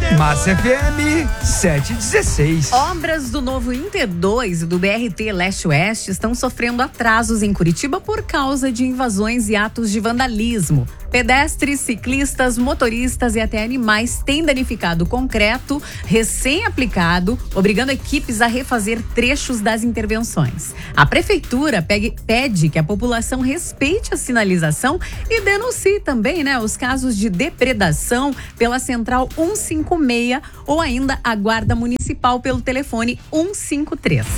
Massa FM 716. Obras do novo Inter 2 e do BRT Leste-Oeste estão sofrendo atrasos em Curitiba por causa de invasões e atos de vandalismo. Pedestres, ciclistas, motoristas e até animais têm danificado o concreto recém-aplicado, obrigando equipes a refazer trechos das intervenções. A prefeitura pede que a população respeite a sinalização e denuncie também, os casos de depredação pela Central 156 ou ainda a Guarda Municipal pelo telefone 153.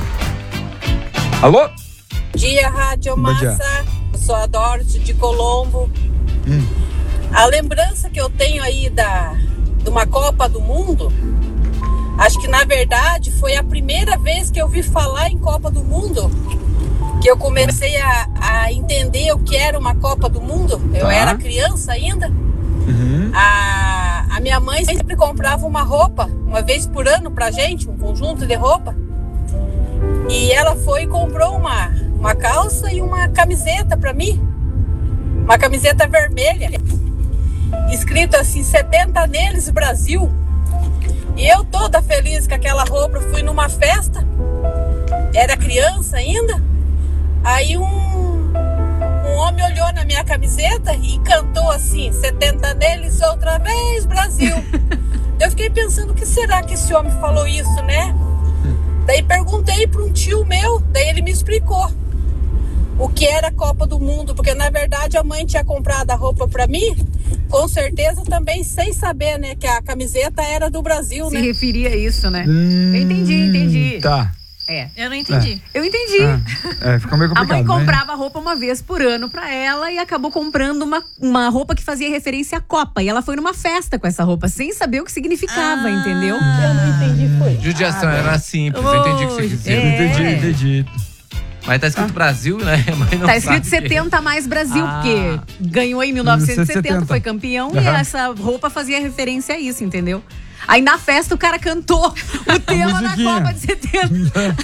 Alô? Bom dia, Rádio Massa. Eu sou a Dorte de Colombo. A lembrança que eu tenho aí de uma Copa do Mundo, acho que na verdade foi a primeira vez que eu vi falar em Copa do Mundo, que eu comecei a entender o que era uma Copa do Mundo. Eu era criança ainda. A minha mãe sempre comprava uma roupa, uma vez por ano pra gente, um conjunto de roupa. E ela foi e comprou uma calça e uma camiseta pra mim. Uma camiseta vermelha, escrito assim, 70 neles, Brasil. E eu toda feliz com aquela roupa, fui numa festa, era criança ainda. Aí um homem olhou na minha camiseta e cantou assim, 70 neles, outra vez, Brasil. Eu fiquei pensando, o que será que esse homem falou isso, né? Daí perguntei para um tio meu, daí ele me explicou o que era a Copa do Mundo, porque na verdade a mãe tinha comprado a roupa para mim, com certeza também sem saber, que a camiseta era do Brasil, Se referia a isso, né? Eu entendi. Tá. Eu não entendi. Eu entendi. Ficou meio complicado. A mãe comprava roupa uma vez por ano pra ela e acabou comprando uma roupa que fazia referência à Copa. E ela foi numa festa com essa roupa, sem saber o que significava, entendeu? Eu não entendi, foi. Judiação era simples, eu entendi o que você quis dizer. Entendi. Mas tá escrito Brasil, né? Mas não Tá escrito sabe. 70 mais Brasil, porque ganhou em 1970, foi campeão, e essa roupa fazia referência a isso, entendeu? Aí na festa o cara cantou o tema da Copa de 70.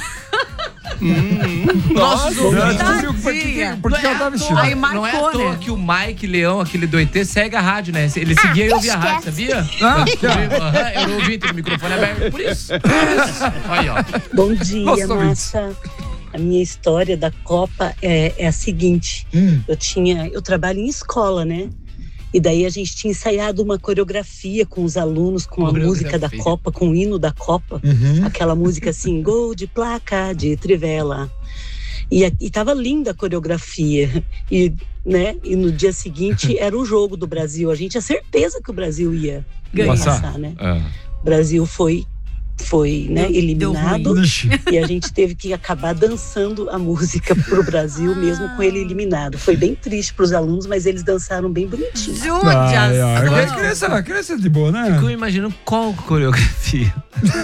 Nossa, por que ela tava vestida? Aí marcou, não é à toa que o Mike Leão, aquele do ET, segue a rádio, né? Ele seguia e ouvia a rádio, sabia? Eu não ouvi, tem o microfone aberto, por isso. Aí, ó. Bom dia, Massa. A minha história da Copa é a seguinte. Eu trabalho em escola, né? E daí a gente tinha ensaiado uma coreografia com os alunos, com a música da Copa, com o hino da Copa. Aquela música assim, gol de placa de Trivela. E tava linda a coreografia. E no dia seguinte era o jogo do Brasil. A gente tinha certeza que o Brasil ia passar, né? O Brasil foi eliminado e a gente teve que acabar dançando a música pro Brasil mesmo com ele eliminado. Foi bem triste pros alunos, mas eles dançaram bem bonitinho. Criança de boa, né? Fico imaginando qual coreografia.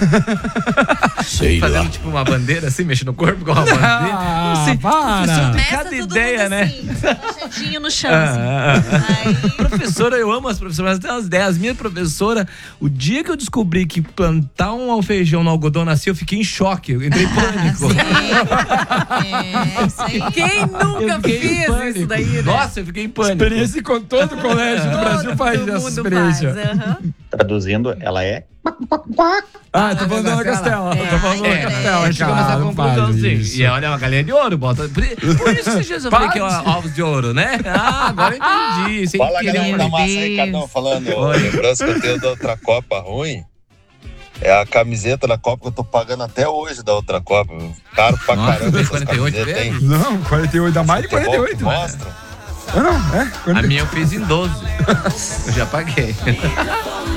Sei Fazendo lá. tipo uma bandeira assim, mexendo o corpo com uma bandeira. Não sei, para. tem cada ideia, né? Baixadinho no chão, assim. Professora, eu amo as professoras, mas tem umas ideias. As minhas professoras, o dia que eu descobri que plantar um feijão no algodão nascia, eu fiquei em choque. Eu entrei em pânico. Isso aí. Quem nunca fez isso daí, né? Nossa, eu fiquei em pânico. Experiência com todo o colégio do Brasil faz Todo essa mundo experiência. faz, Traduzindo, ela é Tá falando da Castela. Tá falando da Castela, A gente chegou nessa conclusão, assim. isso. E olha, é uma galinha de ouro, bota. Por isso que esses dias eu falei que é ovos de ouro, né? Agora eu entendi. Sem Fala, querer. galera da massa aí, Cadão falando. A lembrança que eu tenho da outra Copa ruim é a camiseta da Copa que eu tô pagando até hoje da outra Copa. Caro pra caramba essas 48 camisetas, hein? Não, 48, dá mais de 48. Mostra. Não, A minha eu fiz em 12. Eu já paguei.